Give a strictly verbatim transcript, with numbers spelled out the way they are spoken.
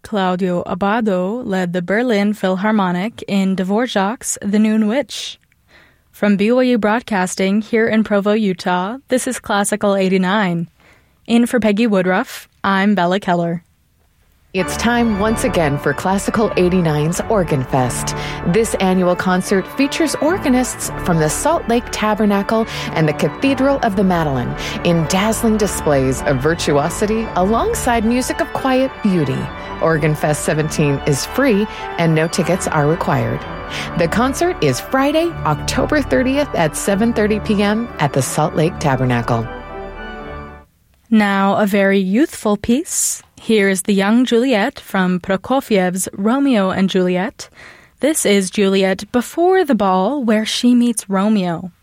Claudio Abbado led the Berlin Philharmonic in Dvorak's The Noon Witch. From B Y U Broadcasting here in Provo, Utah, this is Classical eighty-nine. In for Peggy Woodruff, I'm Bella Keller. It's time once again for Classical eighty-nine's Organ Fest. This annual concert features organists from the Salt Lake Tabernacle and the Cathedral of the Madeleine in dazzling displays of virtuosity alongside music of quiet beauty. Organ Fest seventeen is free and no tickets are required. The concert is Friday, October thirtieth at seven thirty p.m. at the Salt Lake Tabernacle. Now, a very youthful piece. Here is the young Juliet from Prokofiev's Romeo and Juliet. This is Juliet before the ball where she meets Romeo.